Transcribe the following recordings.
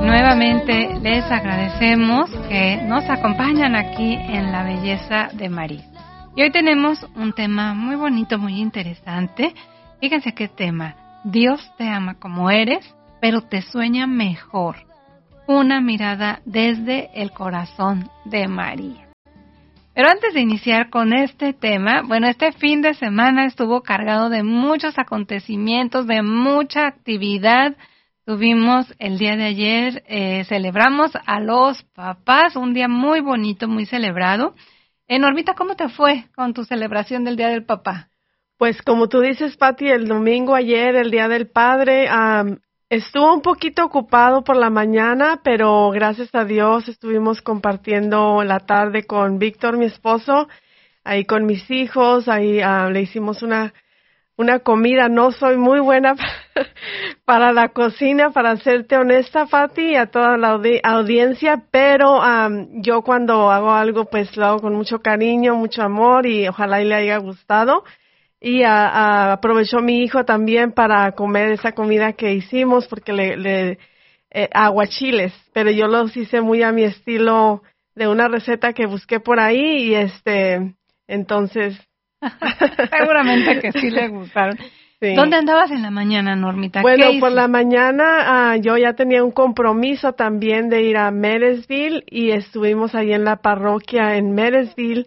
nuevamente les agradecemos que nos acompañan aquí en La Belleza de María. Y hoy tenemos un tema muy bonito, muy interesante. Fíjense qué tema. Dios te ama como eres, pero te sueña mejor. Una mirada desde el corazón de María. Pero antes de iniciar con este tema, bueno, este fin de semana estuvo cargado de muchos acontecimientos, de mucha actividad. Tuvimos el día de ayer, celebramos a los papás, un día muy bonito, muy celebrado. Normita, ¿cómo te fue con tu celebración del Día del Papá? Pues como tú dices, Pati, el domingo ayer, el Día del Padre, estuvo un poquito ocupado por la mañana, pero gracias a Dios estuvimos compartiendo la tarde con Víctor, mi esposo, ahí con mis hijos, ahí le hicimos una comida. No soy muy buena para la cocina, para serte honesta, Pati, y a toda la audiencia, pero yo cuando hago algo, pues lo hago con mucho cariño, mucho amor, y ojalá y le haya gustado. Y aprovechó mi hijo también para comer esa comida que hicimos, porque le aguachiles, pero yo los hice muy a mi estilo de una receta que busqué por ahí, y entonces... Seguramente que sí le gustaron. Sí. ¿Dónde andabas en la mañana, Normita? Bueno, por la mañana yo ya tenía un compromiso también de ir a Marysville, y estuvimos ahí en la parroquia en Marysville,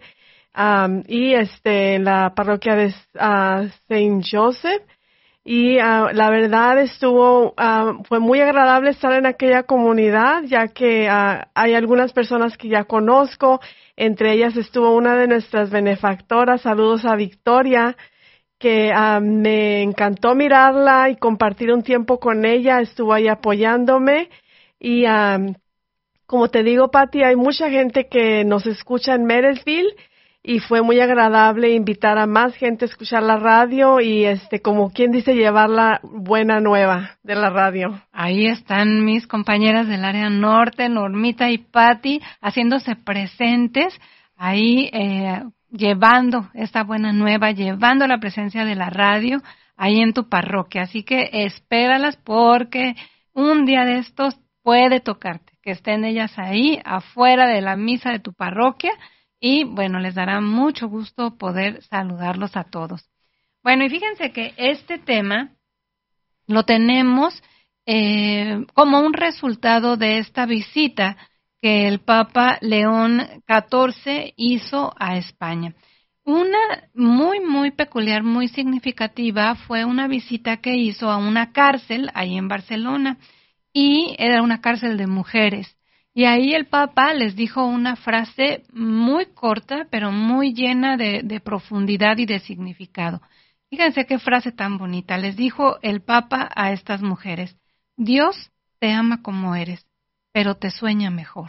y en la parroquia de Saint Joseph, y la verdad fue muy agradable estar en aquella comunidad, ya que hay algunas personas que ya conozco. Entre ellas estuvo una de nuestras benefactoras, saludos a Victoria, que me encantó mirarla y compartir un tiempo con ella. Estuvo ahí apoyándome, y como te digo, Pati, hay mucha gente que nos escucha en Marysville, y fue muy agradable invitar a más gente a escuchar la radio y como quien dice, llevar la buena nueva de la radio. Ahí están mis compañeras del área norte, Normita y Patti, haciéndose presentes, ahí llevando esta buena nueva, llevando la presencia de la radio ahí en tu parroquia. Así que espéralas, porque un día de estos puede tocarte, que estén ellas ahí afuera de la misa de tu parroquia. Y bueno, les dará mucho gusto poder saludarlos a todos. Bueno, y fíjense que este tema lo tenemos como un resultado de esta visita que el Papa León XIV hizo a España. Una muy, muy peculiar, muy significativa fue una visita que hizo a una cárcel ahí en Barcelona, y era una cárcel de mujeres. Y ahí el Papa les dijo una frase muy corta, pero muy llena de profundidad y de significado. Fíjense qué frase tan bonita. Les dijo el Papa a estas mujeres: Dios te ama como eres, pero te sueña mejor.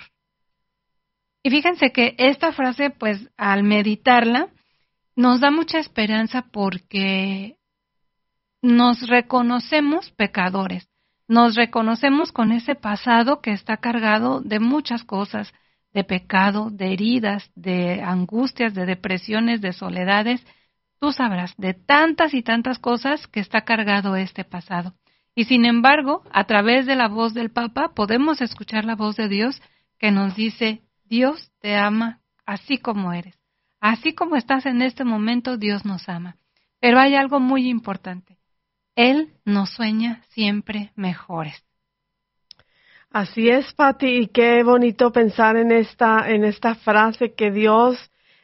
Y fíjense que esta frase, pues, al meditarla, nos da mucha esperanza, porque nos reconocemos pecadores. Nos reconocemos con ese pasado que está cargado de muchas cosas, de pecado, de heridas, de angustias, de depresiones, de soledades. Tú sabrás, de tantas y tantas cosas que está cargado este pasado. Y sin embargo, a través de la voz del Papa, podemos escuchar la voz de Dios que nos dice: Dios te ama así como eres. Así como estás en este momento, Dios nos ama. Pero hay algo muy importante. Él nos sueña siempre mejores. Así es, Pati, y qué bonito pensar en esta frase, que Dios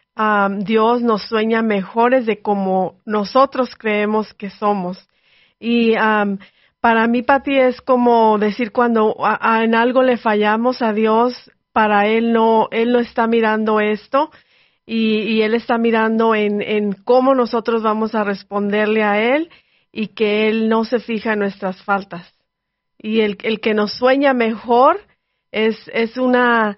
nos sueña mejores de como nosotros creemos que somos. Y para mí, Pati, es como decir, cuando en algo le fallamos a Dios, para Él no está mirando esto, y Él está mirando en cómo nosotros vamos a responderle a Él, y que Él no se fija en nuestras faltas. Y el que nos sueña mejor es una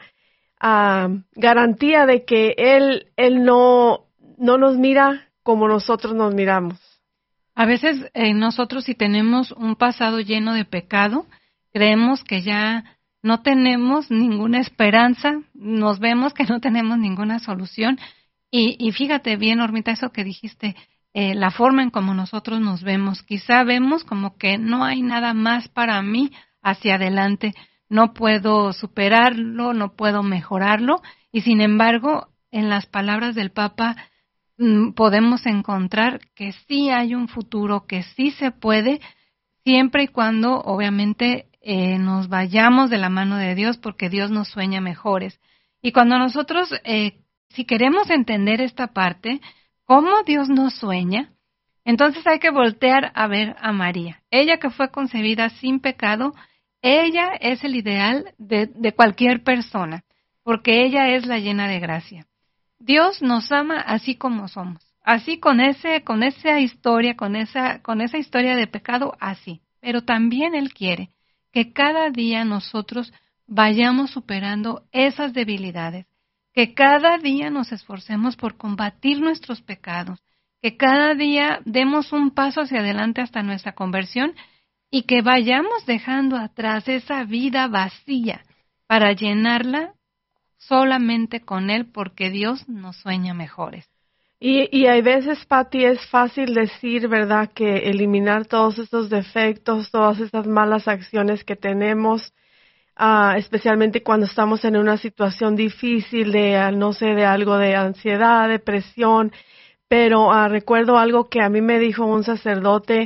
garantía de que Él no nos mira como nosotros nos miramos. A veces nosotros, si tenemos un pasado lleno de pecado, creemos que ya no tenemos ninguna esperanza, nos vemos que no tenemos ninguna solución. Y fíjate bien, Normita, eso que dijiste, la forma en como nosotros nos vemos. Quizá vemos como que no hay nada más para mí hacia adelante, no puedo superarlo, no puedo mejorarlo, y sin embargo, en las palabras del Papa podemos encontrar que sí hay un futuro, que sí se puede, siempre y cuando, obviamente, nos vayamos de la mano de Dios, porque Dios nos sueña mejores. Y cuando nosotros, si queremos entender esta parte, cómo Dios nos sueña, entonces hay que voltear a ver a María. Ella que fue concebida sin pecado, ella es el ideal de cualquier persona, porque ella es la llena de gracia. Dios nos ama así como somos, así con esa historia, con esa historia de pecado, así. Pero también Él quiere que cada día nosotros vayamos superando esas debilidades, que cada día nos esforcemos por combatir nuestros pecados, que cada día demos un paso hacia adelante hasta nuestra conversión y que vayamos dejando atrás esa vida vacía para llenarla solamente con Él, porque Dios nos sueña mejores. Y hay veces, Pati, es fácil decir, ¿verdad?, que eliminar todos esos defectos, todas esas malas acciones que tenemos, especialmente cuando estamos en una situación difícil de, no sé, de algo de ansiedad, depresión. Pero recuerdo algo que a mí me dijo un sacerdote,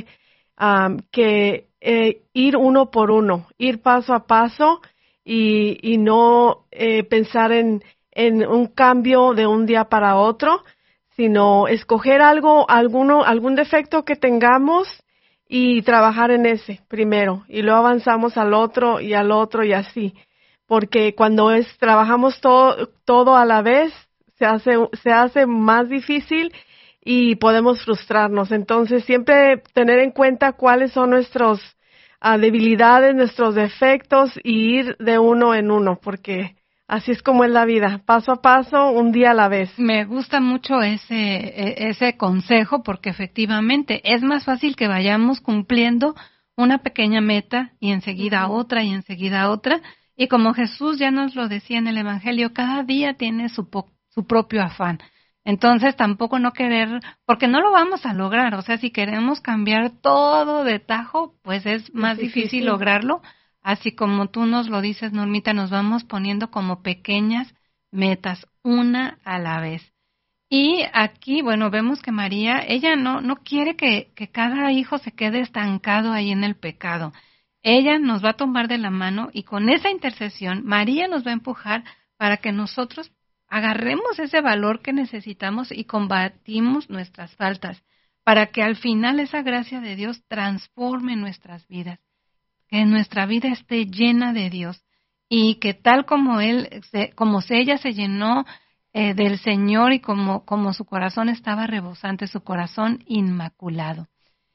que ir uno por uno, ir paso a paso y no pensar en un cambio de un día para otro, sino escoger algún defecto que tengamos y trabajar en ese primero, y luego avanzamos al otro y así, porque cuando trabajamos todo a la vez, se hace más difícil y podemos frustrarnos. Entonces, siempre tener en cuenta cuáles son nuestros debilidades, nuestros defectos, y ir de uno en uno, porque así es como es la vida, paso a paso, un día a la vez. Me gusta mucho ese consejo, porque efectivamente es más fácil que vayamos cumpliendo una pequeña meta y enseguida otra y enseguida otra. Y como Jesús ya nos lo decía en el Evangelio, cada día tiene su propio afán. Entonces tampoco no querer, porque no lo vamos a lograr. O sea, si queremos cambiar todo de tajo, pues es más difícil lograrlo. Así como tú nos lo dices, Normita, nos vamos poniendo como pequeñas metas, una a la vez. Y aquí, bueno, vemos que María, ella no quiere que cada hijo se quede estancado ahí en el pecado. Ella nos va a tomar de la mano, y con esa intercesión, María nos va a empujar para que nosotros agarremos ese valor que necesitamos y combatimos nuestras faltas, para que al final esa gracia de Dios transforme nuestras vidas, que nuestra vida esté llena de Dios, y que tal como ella se llenó del Señor, y como su corazón estaba rebosante, su corazón inmaculado.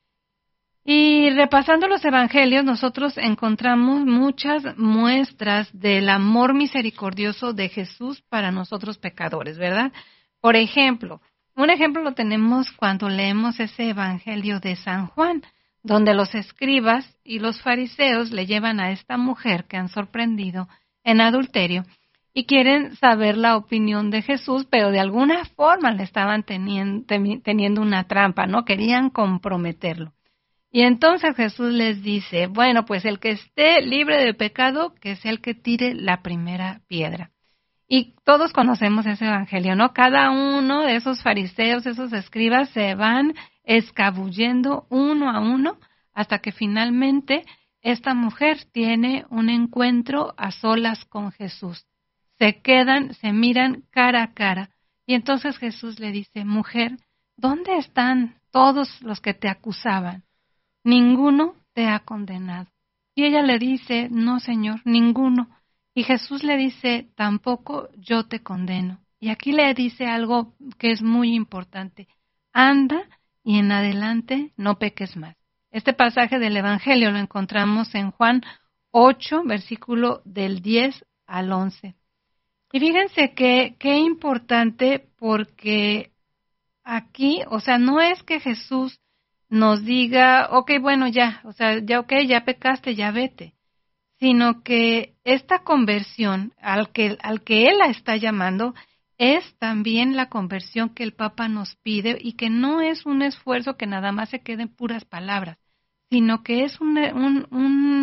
Y repasando los evangelios, nosotros encontramos muchas muestras del amor misericordioso de Jesús para nosotros pecadores, ¿verdad? Por ejemplo, un ejemplo lo tenemos cuando leemos ese evangelio de San Juan, donde los escribas y los fariseos le llevan a esta mujer que han sorprendido en adulterio y quieren saber la opinión de Jesús, pero de alguna forma le estaban teniendo una trampa, ¿no? Querían comprometerlo. Y entonces Jesús les dice, bueno, pues el que esté libre de pecado, que sea el que tire la primera piedra. Y todos conocemos ese evangelio, ¿no? Cada uno de esos fariseos, esos escribas, se van escabullendo uno a uno hasta que finalmente esta mujer tiene un encuentro a solas con Jesús. Se miran cara a cara. Y entonces Jesús le dice, mujer, ¿dónde están todos los que te acusaban? Ninguno te ha condenado. Y ella le dice, no, Señor, ninguno. Y Jesús le dice, tampoco yo te condeno. Y aquí le dice algo que es muy importante. Anda y en adelante no peques más. Este pasaje del Evangelio lo encontramos en Juan 8, versículo del 10 al 11. Y fíjense qué importante, porque aquí, o sea, no es que Jesús nos diga, okay, bueno, ya, o sea, ya pecaste, ya vete, sino que esta conversión al que Él la está llamando es también la conversión que el Papa nos pide, y que no es un esfuerzo que nada más se quede en puras palabras, sino que es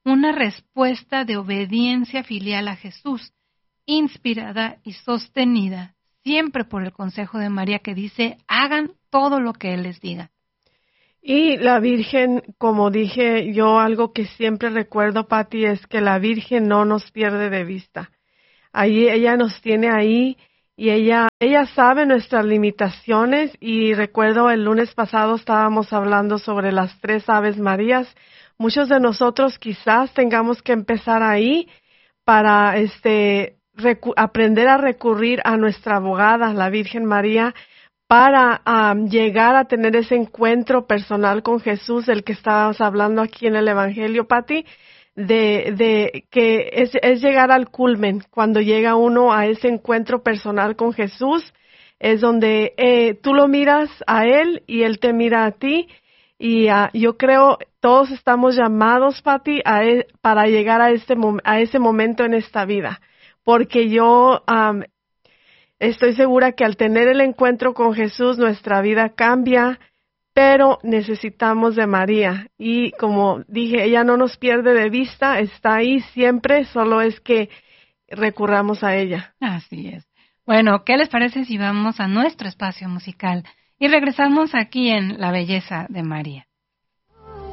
una respuesta de obediencia filial a Jesús, inspirada y sostenida siempre por el consejo de María que dice, hagan todo lo que Él les diga. Y la Virgen, como dije yo, algo que siempre recuerdo, Pati, es que la Virgen no nos pierde de vista. Ahí ella nos tiene ahí y ella sabe nuestras limitaciones y recuerdo el lunes pasado estábamos hablando sobre las 3 Aves Marías. Muchos de nosotros quizás tengamos que empezar ahí para aprender a recurrir a nuestra abogada, la Virgen María, para llegar a tener ese encuentro personal con Jesús, del que estábamos hablando aquí en el Evangelio, Pati, de que es llegar al culmen. Cuando llega uno a ese encuentro personal con Jesús, es donde tú lo miras a Él y Él te mira a ti. Y yo creo todos estamos llamados, Pati, para llegar a ese momento en esta vida. Porque yo estoy segura que al tener el encuentro con Jesús, nuestra vida cambia, pero necesitamos de María. Y como dije, ella no nos pierde de vista, está ahí siempre, solo es que recurramos a ella. Así es. Bueno, ¿qué les parece si vamos a nuestro espacio musical y regresamos aquí en La Belleza de María?